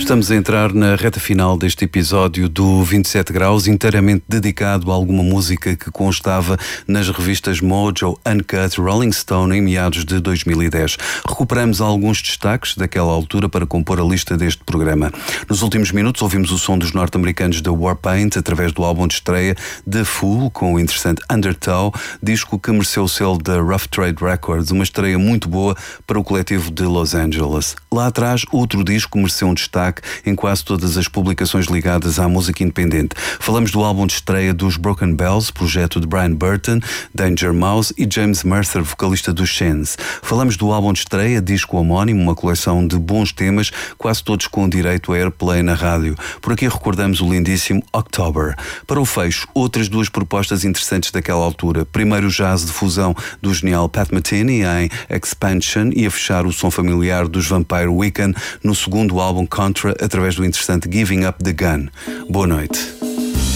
Estamos a entrar na reta final deste episódio do 27 Graus, inteiramente dedicado a alguma música que constava nas revistas Mojo, Uncut, Rolling Stone em meados de 2010. Recuperamos alguns destaques daquela altura para compor a lista deste programa. Nos últimos minutos ouvimos o som dos norte-americanos da Warpaint através do álbum de estreia The Fool, com o interessante Undertow, disco que mereceu o selo da Rough Trade Records, uma estreia muito boa para o coletivo de Los Angeles. Lá atrás, outro disco mereceu um destaque em quase todas as publicações ligadas à música independente. Falamos do álbum de estreia dos Broken Bells, projeto de Brian Burton, Danger Mouse e James Mercer, vocalista dos Shins. Falamos do álbum de estreia, disco homónimo, uma coleção de bons temas, quase todos com direito a airplay na rádio. Por aqui recordamos o lindíssimo October. Para o fecho, outras duas propostas interessantes daquela altura. Primeiro o jazz de fusão do genial Pat Metheny em Expansion e a fechar o som familiar dos Vampire Weekend no segundo álbum Contra, através do interessante Giving Up the Gun. Boa noite.